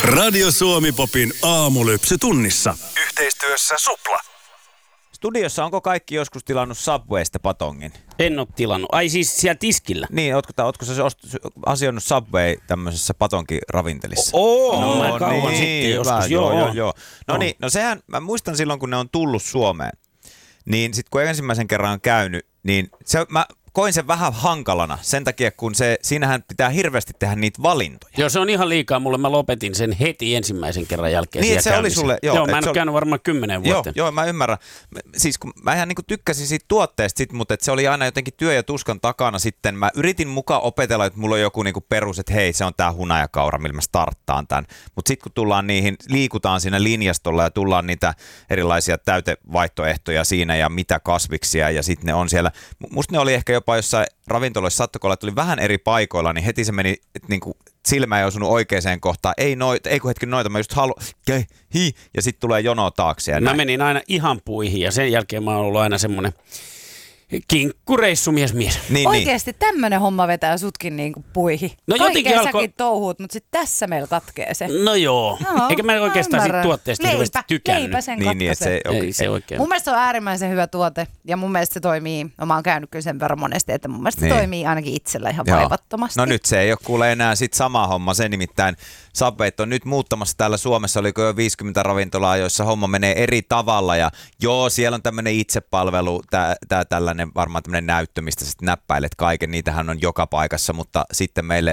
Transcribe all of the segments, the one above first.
Radio Suomi Popin aamulypsy tunnissa. Yhteistyössä Supla. Studiossa onko kaikki joskus tilannut Subwaysta patongin? En ole tilannut. Ai siis siellä tiskillä? Niin, ootko sä asioinut Subway tämmöisessä patonkiravintelissa? Mä kauan sitten joskus. Joo. No sehän, mä muistan silloin kun ne on tullut Suomeen, niin sit kun ensimmäisen kerran on käynyt, niin mä koin sen vähän hankalana sen takia, kun siinähän pitää hirveästi tehdä niitä valintoja. Joo, se on ihan liikaa mulle. Mä lopetin sen heti ensimmäisen kerran jälkeen. Niin, se oli sulle. Joo, mä en ole käynyt varmaan 10 vuotta. Joo, mä ymmärrän. Siis kun mä ihan niinku tykkäsin siitä tuotteesta, mutta se oli aina jotenkin työ ja tuskan takana sitten. Mä yritin mukaan opetella, että mulla on joku niinku perus, että hei, se on tää hunajakaura, millä mä starttaan tämän. Mutta sitten kun tullaan niihin, liikutaan siinä linjastolla ja tullaan niitä erilaisia täytevaihtoehtoja siinä ja mitä kasviksia ja sitten ne on siellä. Musta ne oli ehkä jopa jossain ravintoloissa sattokolla, että tuli vähän eri paikoilla, niin heti se meni, että niinku silmä ei osunut oikeaan kohtaan. Ei kun hetken noita, mä just ja sitten tulee jono taakse. Mä menin aina ihan puihin ja sen jälkeen mä oon ollut aina semmoinen kinkkureissumies. Niin, oikeesti tämmönen homma vetää sutkin niinku puihin. No kaikkea säkin touhuut, mutta sitten tässä meillä katkee se. No joo. Eikä mä oikeastaan siitä tuotteesta hirveästi tykännyt. Leipä sen niin, se oikein. Mun mielestä se on äärimmäisen hyvä tuote ja mun mielestä se toimii, mä oon käynyt kyllä sen verran monesti, että mun mielestä se toimii ainakin itsellä ihan vaivattomasti. No nyt se ei ole kuule enää sit sama homma, se nimittäin Subwayt on nyt muuttamassa täällä Suomessa, oliko jo 50 ravintolaa, joissa homma menee eri tavalla ja joo, siellä on tämmöinen itsepalvelu, tää tällainen varmaan tämmöinen näyttö, mistä sä näppäilet kaiken, niitähän on joka paikassa, mutta sitten meille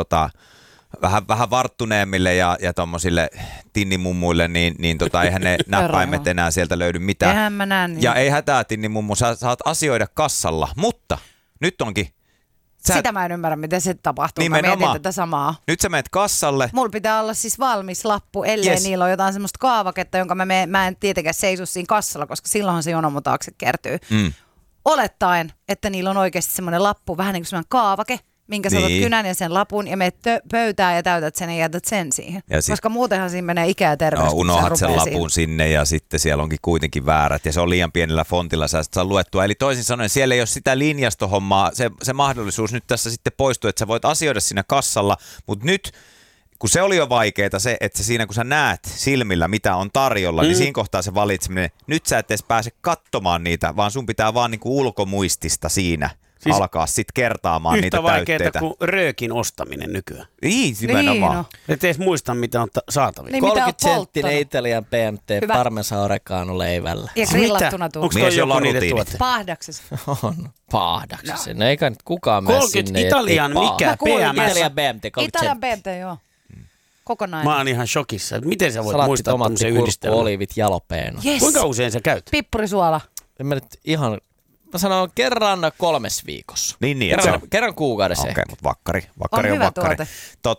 vähän varttuneemmille ja tommosille tinnimummuille, niin eihän ne näppäimet enää sieltä löydy mitään. Eihän mä näen niin. Ja ei hätää tinnimummu, sä saat asioida kassalla, mutta nyt onkin. Sitä mä en ymmärrä, miten se tapahtuu. Nimenomaan. Mä mietin tätä samaa. Nyt sä menet kassalle. Mulla pitää olla siis valmis lappu, ellei niillä ole jotain semmoista kaavaketta, jonka mä en tietenkään seiso siinä kassalla, koska silloinhan se jono mun taakse kertyy. Olettaen, että niillä on oikeasti semmoinen lappu, vähän niin kuin semmoinen kaavake, minkä sä otat kynän ja sen lapun ja menet pöytään ja täytät sen ja jätät sen siihen. Koska muutenhan siinä menee ikä ja terveys. Unohat sen lapun sinne ja sitten siellä onkin kuitenkin väärät ja se on liian pienellä fontilla, sä saa luettua. Eli toisin sanoen siellä ei ole sitä linjastohommaa, se mahdollisuus nyt tässä sitten poistuu, että sä voit asioida siinä kassalla, mutta nyt kun se oli jo vaikeeta se, että siinä kun sä näet silmillä mitä on tarjolla, niin siinä kohtaa se valitseminen, nyt sä et edes pääse katsomaan niitä, vaan sun pitää vaan niinku ulkomuistista siinä siis alkaa sitten kertaamaan niitä täytteitä. Yhtä vaikeaa kuin röökin ostaminen nykyään. Niin, nimenomaan. Niin, no. Et edes muista, mitä on saatavilla. Niin, 30 senttinen Italian BMT Parmesan Recano leivällä. Ja grillattuna tuu. Onko toi joku niiden tuote? Pahdaksessa. On pahdaksessa. No eikä nyt kukaan mene 30 sinne. Italian mikä? PMS? Italian BMT 30 Italian BMT, joo. Kokonainen. Mä oon ihan shokissa. Miten sä voit muistaa tämmöisen yhdistelmän? Olivit, jalopeeno. Yes. Kuinka usein sä käyt? Pippurisuola. En mä nyt ihan. Mä sanon kerran 3 viikossa. Niin, kerran kuukaudessa. Okei, mutta vakkari on on hyvä vakkari. tuote.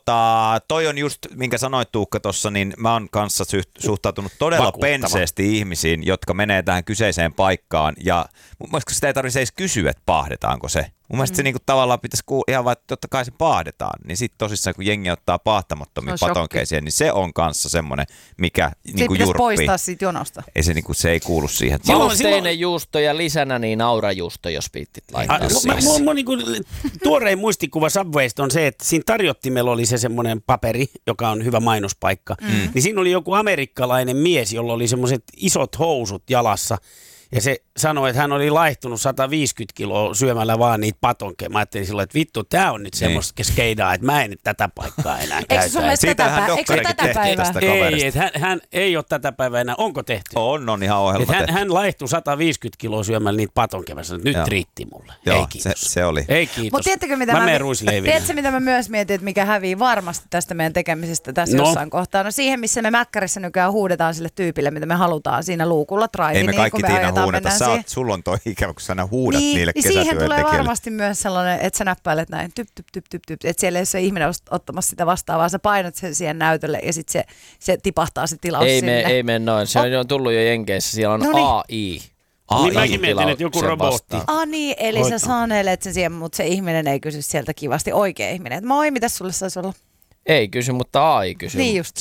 Toi on just, minkä sanoit Tuukka tuossa, niin mä oon kanssa suhtautunut todella penseesti ihmisiin, jotka menee tähän kyseiseen paikkaan. Ja mun mielestä sitä ei tarvitse edes kysyä, että pahdetaanko se. Mun mielestä se niinku tavallaan pitäisi ihan vaan, että totta kai se paahdetaan. Niin sitten tosissaan, kun jengi ottaa paahtamattomia patonkeisia, niin se on kanssa semmoinen, mikä niinku pitäisi jurppii. poistaa siitä jonosta. Ei se, niinku, se ei kuulu siihen. Mausteinen juusto ja lisänä niin aurajuusto, jos viittit laittaa siihen. Mun niinku tuorein muistikuva Subwaysta on se, että siinä tarjottimella oli se semmoinen paperi, joka on hyvä mainospaikka. Niin siinä oli joku amerikkalainen mies, jolla oli semmoiset isot housut jalassa. Ja se sanoi, että hän oli laihtunut 150 kiloa syömällä vaan niitä patonkeja. Mä ajattelin silloin, että vittu, tää on nyt semmoista skeidaa, että mä en nyt tätä paikkaa enää käytä. Eikö sun mielestä tätä päivää? Ei, että hän ei ole tätä päivää enää. Onko tehty? On ihan ohjelma tehty. Hän laihtui 150 kiloa syömällä niitä patonkeja. Nyt riitti mulle. Joo, ei kiitos. Se oli. Ei kiitos. Mutta tiedättekö mitä tiedätkö, mitä mä myös mietin, että mikä hävii varmasti tästä meidän tekemisestä tässä jossain kohtaa? No siihen, missä me mäkkärissä nykyään huudetaan sille tyypille, mitä me halutaan siinä luukulla drive. Ei me kaikki Tiina huudeta. Sulla on toi ikävä, kun sä aina huudat niille kesätyöntekijöille. Siihen tulee varmasti myös sellainen, että sä näppäilet näin, typ, että siellä ei ole se ihminen ottamassa sitä vastaan, vaan sä painat sen siihen näytölle ja sitten se tipahtaa se tilaus sinne. Ei mene noin, se on tullut jo Jenkeissä, siellä on AI. Niin mäkin mietin, että joku robotti. Niin, eli sä sanelet sen siihen, mutta se ihminen ei kysy sieltä kivasti, oikea ihminen. Moi, mitäs sulle saisi olla? Ei kysy, mutta AI kysyy. Niin just. Se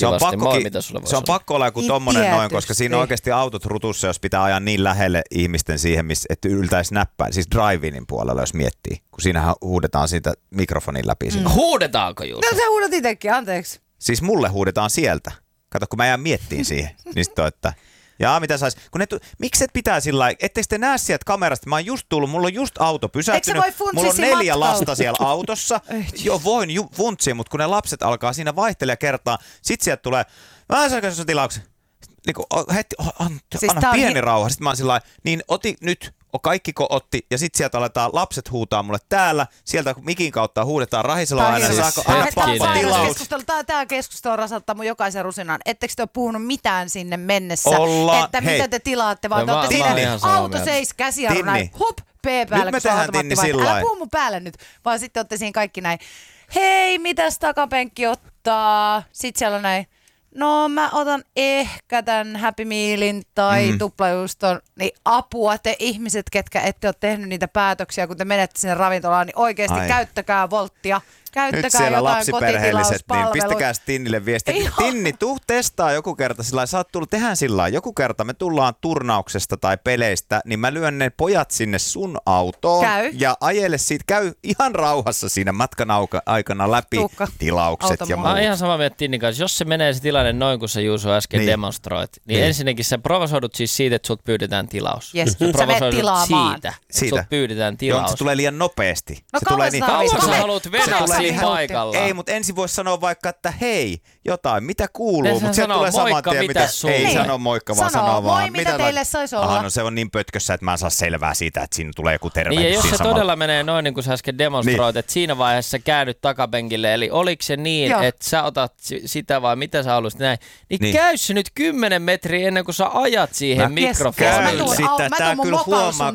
on pakko olla joku tommonen noin, koska siinä on oikeasti autot rutussa, jos pitää ajaa niin lähelle ihmisten siihen, että yltäisi näppää. Siis drive-inin puolella, jos miettii. Kun siinähän huudetaan siitä mikrofonin läpi. Huudetaanko juuri? No sä huudat itsekin, anteeksi. Siis mulle huudetaan sieltä. Kato, kun mä jään miettiin siihen. Niin sit on, että mitä sais? Miksi et pitää sillä lailla? Etteikö te näe sieltä kamerasta? Mä oon just tullut, mulla on just auto pysähtynyt. Mulla on 4 lasta siellä autossa. Joo, voin funtsia, mutta kun ne lapset alkaa siinä vaihtelee kertaa, sit sieltä tulee, mä saanko se tilauksen? Niinku, heti, anna pieni rauha. Sitten mä oon sillä lailla, niin oti nyt. Kaikkiko otti, ja sitten sieltä aletaan, lapset huutaa mulle täällä, sieltä mikin kautta huudetaan rahisella aina, saako anna pappa tilaus. Tämä keskustelu rasauttaa mun jokaisen rusinan. Ettekö te ole puhunut mitään sinne mennessä, että mitä te tilaatte, vaan te olette siinä auto seis, käsijarru näin, hop, P-päälle, kun se on automaatti vai. Älä puhu mun päälle nyt, vaan sitten olette siinä kaikki näin, hei, mitäs takapenkki ottaa, sitten siellä on näin, no mä otan ehkä tämän Happy Mealin tai tuplajuuston, niin apua te ihmiset, ketkä ette ole tehnyt niitä päätöksiä, kun te menette sinne ravintolaan, niin oikeasti käyttäkää Volttia. Käyttäkää nyt siellä jotain lapsiperheelliset, niin pistäkää Tinnille viestiä. Tinni, tuu testaa joku kerta sillä lailla, tehdään sillä lailla, joku kerta me tullaan turnauksesta tai peleistä, niin mä lyön ne pojat sinne sun autoon ja ajele siitä, käy ihan rauhassa siinä matkan aikana läpi tilaukset ja muut. Mä oon ihan samaa mieltä Tinnin kanssa, jos se menee se tilanne noin, kun sä Juuso äsken demonstroit, niin ensinnäkin sä provosoidut siis siitä, että sulta pyydetään tilaus. Yes. Sä menet tilaamaan. Siitä, että sulta pyydetään tilaus. Joo, se tulee liian nopeasti. No kauan sä haluat venää siinä paikalla. Ei, mutta ensin voisi sanoa vaikka, että hei, jotain, mitä kuuluu, mutta sieltä tulee saman tien, mitä ei sano moikka, vaan sanoo vaan. Moi, mitä teille saisi olla? Aha, no se on niin pötkössä, että mä en saa selvää siitä, että siinä tulee joku tervehdys. Niin, ja jos se todella menee noin, niin kuin sä äsken demonstroit, että siinä vaiheessa sä käännyt takapenkille, eli oliko se niin, että sä otat sitä vai mitä sä haluaisit näin, niin käy se nyt 10 metriä ennen kuin sä ajat siihen mikrofonille. Tää kyllä huomaa,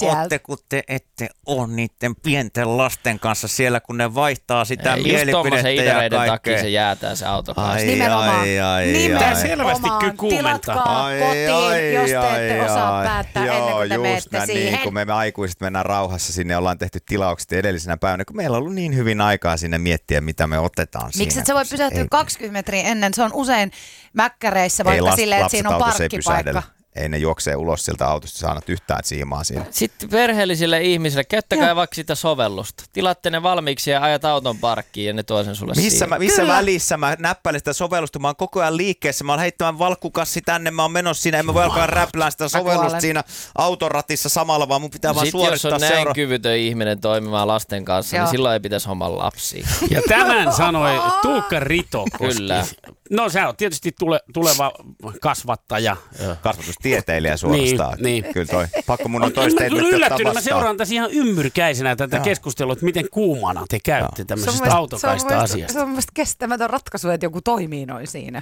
kun te ette ole niiden pienten lasten kanssa siellä, kun ne vaihtaa sitä mielipidettä ja kaikkea. Takia se jäätää se autokaista. Nimenomaan. Tämä selvästi kyllä kuumentaa. Tilatkaa kotiin, jos te ette osaa päättää ennen kuin te menette siihen. Niin, kun me aikuiset mennään rauhassa sinne, ollaan tehty tilaukset edellisenä päivänä, kun meillä on ollut niin hyvin aikaa sinne miettiä, mitä me otetaan siinä. Miksi et sä voi pysähtyä 20 metriä ennen? Se on usein mäkkäreissä vaikka silleen, että siinä on parkkipaikka. Ei ne juoksee ulos siltä autosta, sä annat yhtään siimaa siinä. Sitten perheellisille ihmisille, käyttäkää vaikka sitä sovellusta. Tilaatte ne valmiiksi ja ajat auton parkkiin ja ne tuo sen sulle missä välissä mä näppäilen sitä sovellusta? Mä oon koko ajan liikkeessä, mä oon heittämään valkkukassi tänne, mä oon menossa siinä, en mä voi alkaa räplään sitä sovellusta siinä autoratissa samalla, vaan mun pitää vaan suorittaa jos on näin kyvytön ihminen toimimaan lasten kanssa, niin silloin ei pitäisi hommalla lapsia. Ja tämän sanoi Tuukka Ritokoski. Kyllä. No sä oot tietysti tuleva kasvattaja. Kasvatustieteilijä suorastaan. Niin. Kyllä toi. Pakko mun on toista Mä yllättynyt, mä seuraan tässä ihan ymmyrkäisenä tätä keskustelua, että miten kuumana te käytte tämmöisestä autokaista-asiasta. Se on mielestäni kestämätön ratkaisu, että joku toimii noin siinä.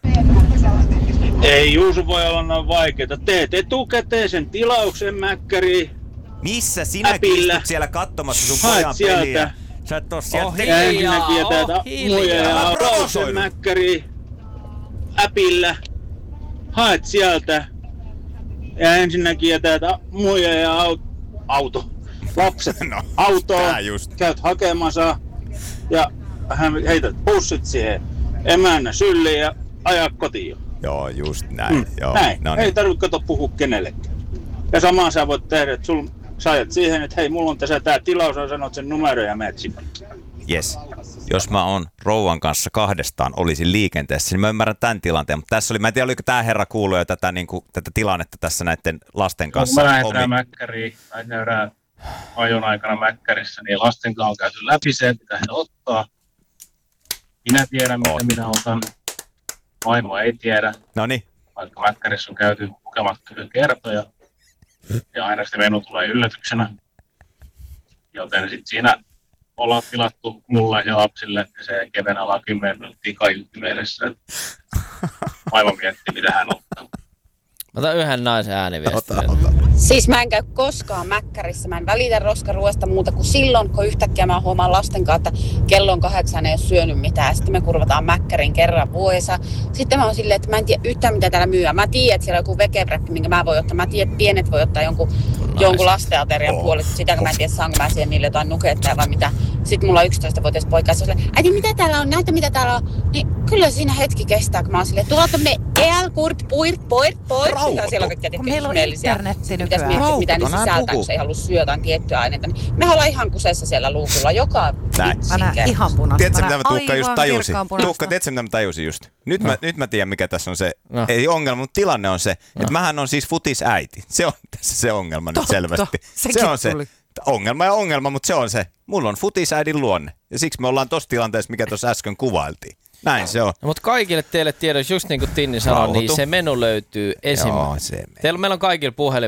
Ei Juuso voi olla noin vaikeeta. Teet etukäteen sen tilauksen mäkkäriin. Missä sinäkin istut siellä katsomassa sun pojan peliä? Sä et oo sieltä ensinnäkin jätät muja ja tilauksen mäkkäriin äpillä. Haet sieltä ja ensinnäkin jätät muija ja lapset autoon, käyt hakemassa ja heität pussit siihen emännä sylliin ja ajaa kotiin. Joo, just näin. Näin, no niin. Ei tarvitse puhua kenellekään. Ja samaan sä voit tehdä, että sä ajat siihen, että hei, mulla on tässä tää tilaus, ja sanot sen numero ja menet sinne. Yes. Jos mä oon rouvan kanssa kahdestaan olisin liikenteessä, niin mä ymmärrän tämän tilanteen. Mutta tässä oli, mä en tiedä, oliko tämä herra kuullut jo tätä tilannetta tässä näiden lasten kanssa. Kun mä lähdetään mäkkäriin, tai käydään ajon aikana mäkkärissä, niin lasten kanssa on käyty läpi se, mitä he ottaa. Minä tiedän, mitä minä otan. Vaimo ei tiedä. Noniin. Vaikka mäkkärissä on käyty lukemattomia kertoja. Ja aina se menu tulee yllätyksenä. Joten sitten siinä ollaan tilattu mulle ja lapsille ja se keven ala 10 minuuttia kaiutti mielessä. Vaimo mietti, mitä hän ottaa. Mä otan yhden naisen ääniviestin. Siis mä en käy koskaan mäkkärissä. Mä en välitä roskaruoasta muuta kuin silloin, kun yhtäkkiä mä huomaan lasten kanssa, että kello on 8, ei ole syönyt mitään. Sitten me kurvataan mäkkärin kerran vuodessa. Sitten mä oon silleen, että mä en tiedä yhtään mitä täällä myyä. Mä tiedän, että siellä on joku vegepreppi, minkä mä voin ottaa. Mä tiedän, että pienet voi ottaa jonkun lastenaterian puolesta. Sitäkö mä en tiedä, saanko mä siihen niille jotain nukettaa vai mitä. Sitten mulla on 11-vuotias poika, se on äiti, mitä täällä on, näytä mitä täällä on. Niin kyllä siinä hetki kestää, kun mä oon silleen, tuolta me ealkurt, poirt. Ja siellä on kaikkia meillä on internetti nykyään. Miettiä, mitä ne sisältää, kun se ei halua syödä jotain tiettyä aineita. Niin me ollaan ihan kusessa siellä luukulla joka Mä näen ihan punaista. Tiedätkö, mitä mä Tuukka just tajusin? Tuukka, tiedätkö, mitä mä tajusin just? Nyt mä tiedän, mikä tässä on se, ei ongelma, mutta tilanne on se, että mähän on siis futisäiti. Se on tässä se ongelma nyt selvästi. Se on se ongelma, mutta se on se. Mulla on futisäidin luonne. Ja siksi me ollaan tossa tilanteessa, mikä tuossa äsken kuvailtiin. Näin se on. No, mutta kaikille teille tiedoksi, just niin kuin Tinni sanoi, niin se menu löytyy esimerkiksi. Meillä on kaikilla puhelin.